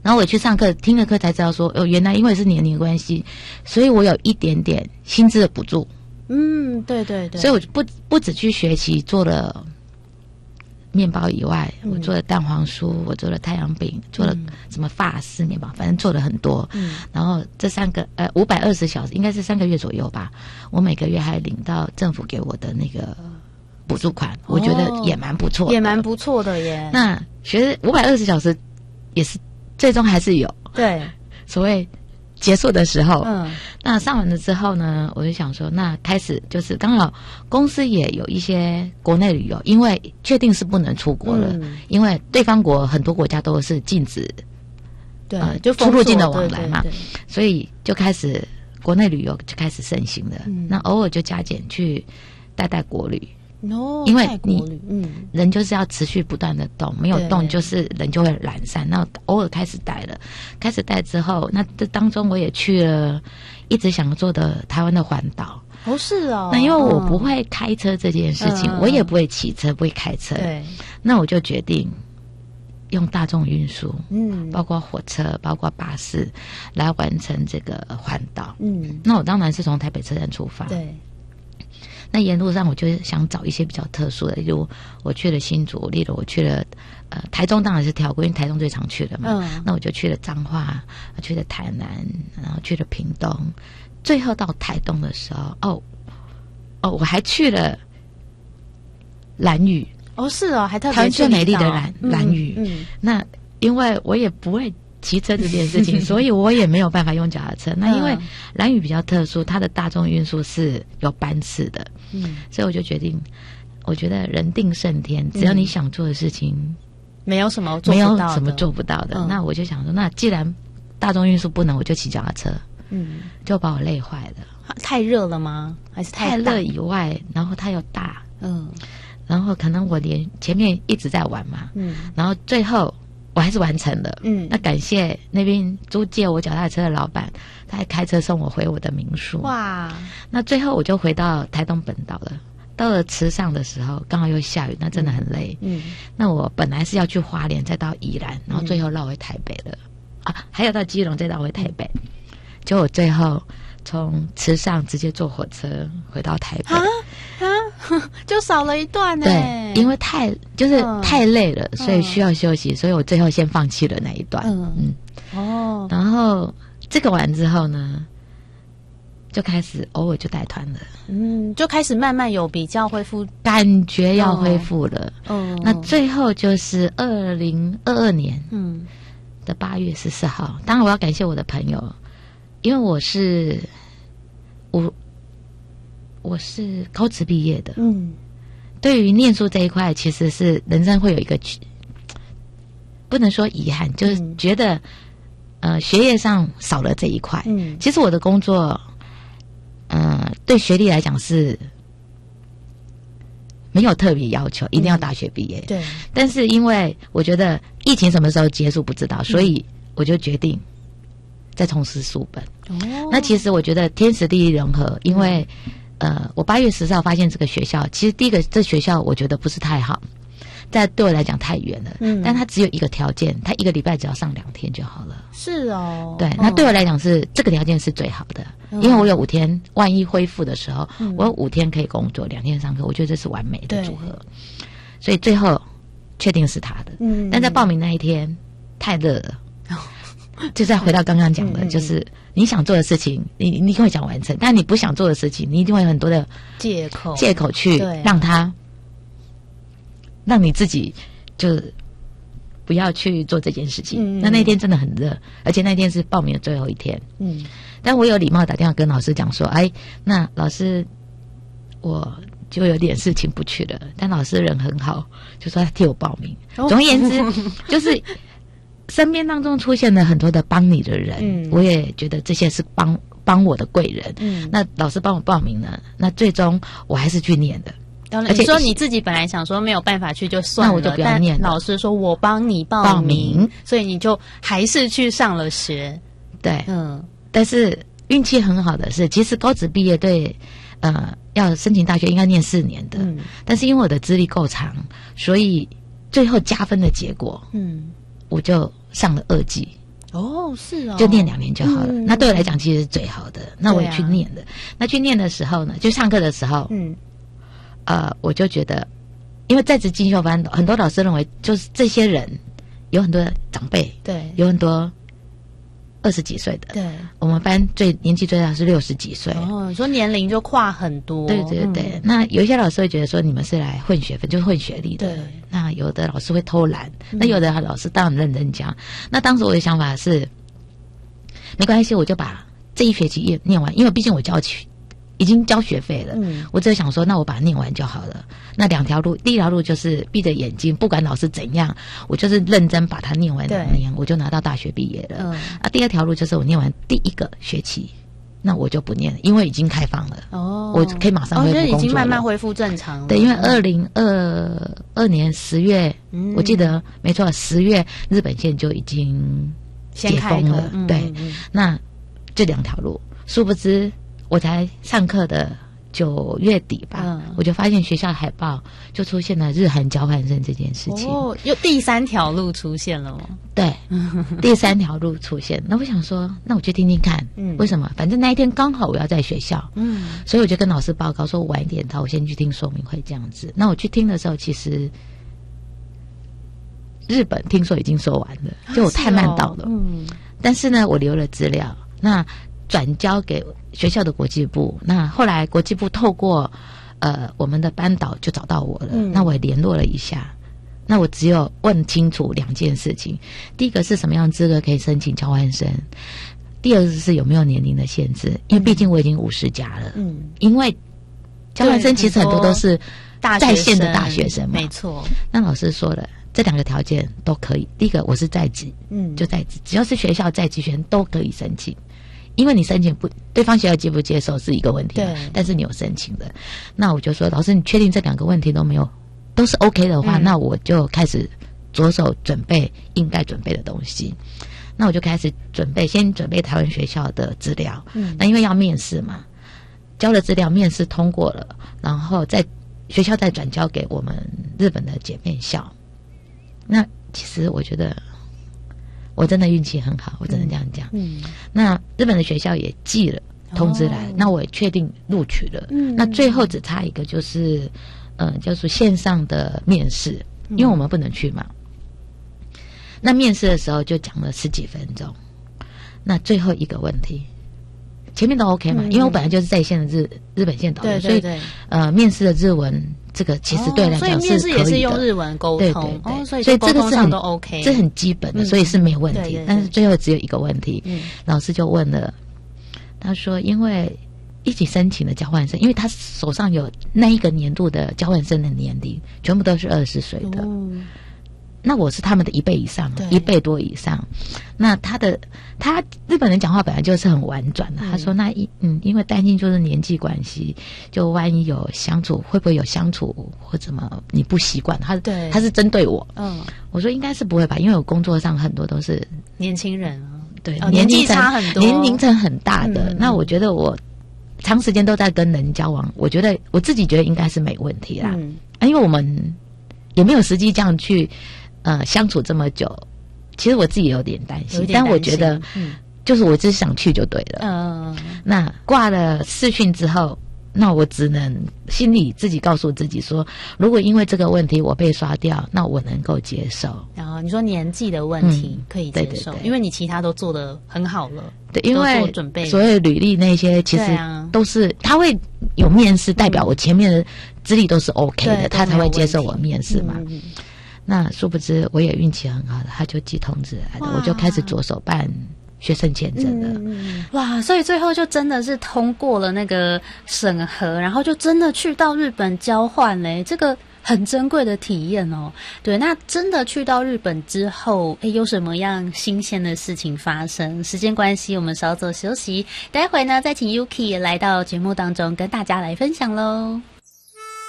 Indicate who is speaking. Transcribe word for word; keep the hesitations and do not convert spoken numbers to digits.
Speaker 1: 然后我去上课听了课才知道说，哦，原来因为是年龄关系，所以我有一点点薪资的补助。
Speaker 2: 嗯，对对对。
Speaker 1: 所以我不不只去学习做了面包以外，嗯、我做了蛋黄酥，我做了太阳饼，做了什么法式面包，反正做了很多。嗯，然后这三个呃五百二十小时，应该是三个月左右吧。我每个月还领到政府给我的那个补助款，我觉得也蛮不错的，
Speaker 2: 也蛮不错的耶。
Speaker 1: 那学五百二十小时也是最终还是有
Speaker 2: 对
Speaker 1: 所谓结束的时候，嗯，那上完了之后呢，我就想说，那开始就是刚好公司也有一些国内旅游，因为确定是不能出国了，嗯、因为对方国很多国家都是禁止，
Speaker 2: 对，
Speaker 1: 呃，
Speaker 2: 就
Speaker 1: 出入境的往来嘛，
Speaker 2: 对对对，
Speaker 1: 所以就开始国内旅游就开始盛行了。嗯、那偶尔就加减去带带国旅。
Speaker 2: 哦，
Speaker 1: 因为你
Speaker 2: 嗯，
Speaker 1: 人就是要持续不断的动，没有动就是人就会懒散。那偶尔开始带了，开始带之后，那这当中我也去了一直想做的台湾的环岛。
Speaker 2: 哦，是哦。
Speaker 1: 那因为我不会开车这件事情，
Speaker 2: 嗯、
Speaker 1: 我也不会骑车，不会开车。
Speaker 2: 对。
Speaker 1: 那我就决定用大众运输，
Speaker 2: 嗯，
Speaker 1: 包括火车，包括巴士，来完成这个环岛。
Speaker 2: 嗯，
Speaker 1: 那我当然是从台北车站出发。
Speaker 2: 对。
Speaker 1: 那沿路上我就想找一些比较特殊的，例如我去了新竹，例如我去了呃台中，当然是跳过，因为台中最常去的嘛。嗯，那我就去了彰化，去了台南，然后去了屏东，最后到台东的时候，哦哦，我还去了兰屿。
Speaker 2: 哦，是哦，还特别
Speaker 1: 台湾最美丽的兰兰屿。
Speaker 2: 嗯，嗯
Speaker 1: 那因为我也不会骑车这件事情，所以我也没有办法用脚踏车。那因为兰屿比较特殊，它的大众运输是有班次的，嗯，所以我就决定，我觉得人定胜天，只要你想做的事情，嗯、
Speaker 2: 没有什么做
Speaker 1: 不到的，
Speaker 2: 没有
Speaker 1: 什么做不到的。
Speaker 2: 嗯、
Speaker 1: 那我就想说，那既然大众运输不能，我就骑脚踏车，嗯，就把我累坏了。
Speaker 2: 太热了吗？还是太
Speaker 1: 太热以外，然后它又大，嗯，然后可能我连前面一直在玩嘛，嗯，然后最后。我还是完成了，嗯，那感谢那边租借我脚踏车的老板，他还开车送我回我的民宿。
Speaker 2: 哇！
Speaker 1: 那最后我就回到台东本岛了。到了池上的时候，刚好又下雨，那真的很累。嗯，那我本来是要去花莲，再到宜兰，然后最后绕回台北了。嗯、啊，还有到基隆，再绕回台北。就我最后从池上直接坐火车回到台北。
Speaker 2: 啊啊！就少了一段呢。
Speaker 1: 对，因为太就是太累了，嗯、所以需要休息，所以我最后先放弃了那一段。嗯嗯哦，然后这个完之后呢，就开始偶尔就带团了。
Speaker 2: 嗯，就开始慢慢有比较恢复，
Speaker 1: 感觉要恢复了。嗯，那最后就是二零二二年嗯的八月十四号。当然我要感谢我的朋友，因为我是我。我是高职毕业的，嗯，对于念书这一块，其实是人生会有一个不能说遗憾，就是觉得、嗯、呃学业上少了这一块。嗯，其实我的工作，嗯、呃，对学历来讲是没有特别要求，一定要大学毕业。
Speaker 2: 嗯、对，
Speaker 1: 但是因为我觉得疫情什么时候结束不知道，所以我就决定再重拾书本。哦，那其实我觉得天时地利人和，因为。嗯呃，我八月十四号发现这个学校，其实第一个这学校我觉得不是太好，但对我来讲太远了。嗯，但它只有一个条件，它一个礼拜只要上两天就好了。
Speaker 2: 是哦，
Speaker 1: 对，那对我来讲是、嗯、这个条件是最好的，嗯、因为我有五天，万一恢复的时候，嗯、我有五天可以工作，两天上课，我觉得这是完美的组合。所以最后确定是他的，嗯，但在报名那一天太热了。哦就再回到刚刚讲的，嗯、就是你想做的事情，你你会想完成，但你不想做的事情，你一定会有很多的
Speaker 2: 借口
Speaker 1: 借口去让他，让你自己就不要去做这件事情。嗯、那那天真的很热，而且那天是报名的最后一天。嗯，但我有礼貌打电话跟老师讲说，哎，那老师我就有点事情不去了，但老师人很好，就说他替我报名。哦、总而言之，就是。身边当中出现了很多的帮你的人，嗯、我也觉得这些是帮帮我的贵人。嗯，那老师帮我报名了，那最终我还是去念的。
Speaker 2: 而且你说你自己本来想说没有办法去就算了，
Speaker 1: 那我就不要念了。
Speaker 2: 老师说我帮你报名，报名所以你就还是去上了学。
Speaker 1: 对，嗯，但是运气很好的是，其实高职毕业对呃要申请大学应该念四年的，嗯、但是因为我的资历够长，所以最后加分的结果，嗯。我就上了二技
Speaker 2: 哦，是哦，
Speaker 1: 就念两年就好了。
Speaker 2: 嗯、
Speaker 1: 那对我来讲其实是最好的。那我也去念的。啊、那去念的时候呢，就上课的时候，嗯，呃，我就觉得，因为在职进修班，很多老师认为就是这些人有很多长辈，
Speaker 2: 对，
Speaker 1: 有很多二十几岁的，
Speaker 2: 对，
Speaker 1: 我们班最年纪最大是六十几岁。
Speaker 2: 哦，你说年龄就跨很多。
Speaker 1: 对对对、嗯、那有一些老师会觉得说你们是来混学分，就是混学历的。
Speaker 2: 对，
Speaker 1: 那有的老师会偷懒、嗯、那有的老师当然认真讲。那当时我的想法是没关系，我就把这一学期念完，因为毕竟我教已经交学费了、嗯、我只是想说那我把它念完就好了。那两条路，第一条路就是闭着眼睛不管老师怎样，我就是认真把它念完两年，我就拿到大学毕业了、嗯、啊，第二条路就是我念完第一个学期，那我就不念了，因为已经开放了哦，我可以马上恢复工作了、
Speaker 2: 哦、已经慢慢恢复正常了。
Speaker 1: 对，因为二零二二年十月、嗯、我记得没错，十月日本线就已经解封了、嗯、对、嗯、那这两条路，殊不知我才上课的九月底吧、嗯、我就发现学校海报就出现了日韩交换生这件事情。
Speaker 2: 哦，又第三条路出现了吗？
Speaker 1: 对，第三条路出现。那我想说那我去听听看、嗯、为什么，反正那一天刚好我要在学校，嗯，所以我就跟老师报告说我晚一点到，我先去听说明会这样子。那我去听的时候，其实日本听说已经说完了，就我太慢到了、哦、嗯，但是呢我留了资料，那转交给学校的国际部，那后来国际部透过呃我们的班导就找到我了、嗯、那我也联络了一下，那我只有问清楚两件事情，第一个是什么样的资格可以申请交换生，第二个是有没有年龄的限制，因为毕竟我已经五十加了，嗯，因为交换生其实很多都是在线的大学生嘛，
Speaker 2: 没错。
Speaker 1: 那老师说了这两个条件都可以，第一个我是在职，嗯，就在职，只要是学校在职学生都可以申请，因为你申请不，对方学校接不接受是一个问题，对，但是你有申请的，那我就说老师，你确定这两个问题都没有，都是 OK 的话、嗯、那我就开始着手准备应该准备的东西。那我就开始准备，先准备台湾学校的资料，嗯，那因为要面试嘛，交了资料，面试通过了，然后再学校再转交给我们日本的姐妹校。那其实我觉得我真的运气很好，我真的这样讲。嗯，那日本的学校也寄了通知来，哦、那我也确定录取了。嗯，那最后只差一个就是，呃，就是线上的面试，因为我们不能去嘛。那面试的时候就讲了十几分钟，那最后一个问题，前面都 OK 嘛，嗯、因为我本来就是在线的日日本线导游，所以呃，面试的日文这个其实对来讲是可以的，
Speaker 2: 所以面试也是用日文沟通，
Speaker 1: 对对对，
Speaker 2: 哦、所以
Speaker 1: 所以这个是很
Speaker 2: 都 OK，
Speaker 1: 这很基本的，嗯、所以是没有问题。对对对，但是最后只有一个问题，嗯、老师就问了，他说因为一起申请的交换生，因为他手上有那一个年度的交换生的年龄，全部都是二十岁的。哦，那我是他们的一倍以上，一倍多以上。那他的他日本人讲话本来就是很婉转的，嗯、他说那一嗯，因为担心就是年纪关系，就万一有相处，会不会有相处或怎么你不习惯？他对他是针对我，嗯，我说应该是不会吧，因为我工作上很多都是
Speaker 2: 年轻人啊，
Speaker 1: 对，
Speaker 2: 哦、年纪差很多，
Speaker 1: 年龄层很大的。嗯、那我觉得我长时间都在跟人交往，我觉得我自己觉得应该是没问题啦，嗯、啊，因为我们也没有实际这样去。呃，相处这么久，其实我自己有点担心，但我觉得，嗯，就是我只想去就对了。嗯，那挂了视讯之后，那我只能心里自己告诉自己说，如果因为这个问题我被刷掉，那我能够接受。
Speaker 2: 然后你说年纪的问题可以接受，嗯、对对对，因为你其他都做得很好了。
Speaker 1: 对，因为准备所有履历那些其实都是、啊、他会有面试，代表我前面的资历都是 OK 的，他才会接受我面试嘛。嗯，那殊不知我也运气很好的，他就寄通知来的，我就开始着手办学生签证了。
Speaker 2: 嗯、哇，所以最后就真的是通过了那个审核，然后就真的去到日本交换嘞，这个很珍贵的体验哦。对，那真的去到日本之后，诶，有什么样新鲜的事情发生？时间关系，我们稍作休息，待会呢再请 Yuki 来到节目当中跟大家来分享咯。